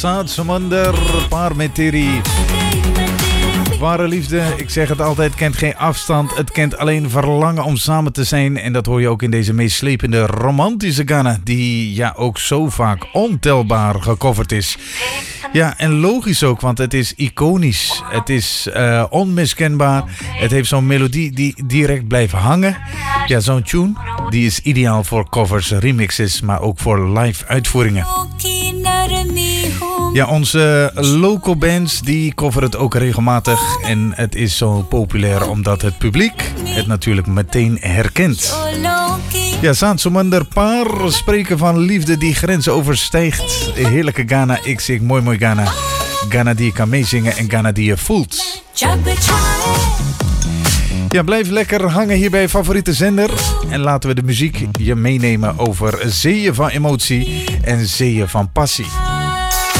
Saat Samander, Paar Meteri. Ware liefde, ik zeg het altijd, kent geen afstand. Het kent alleen verlangen om samen te zijn. En dat hoor je ook in deze meeslepende romantische Ghana, die ja ook zo vaak ontelbaar gecoverd is. Ja, en logisch ook, want het is iconisch. Het is onmiskenbaar. Het heeft zo'n melodie die direct blijft hangen. Ja, zo'n tune, die is ideaal voor covers, remixes, maar ook voor live uitvoeringen. Ja, onze local bands die coveren het ook regelmatig. En het is zo populair omdat het publiek het natuurlijk meteen herkent. Ja, Saat Samander Paar spreken van liefde die grenzen overstijgt. Heerlijke Ghana, ik zeg mooi Ghana. Ghana die je kan meezingen en Ghana die je voelt. Ja, blijf lekker hangen hier bij je favoriete zender. En laten we de muziek je meenemen over zeeën van emotie en zeeën van passie.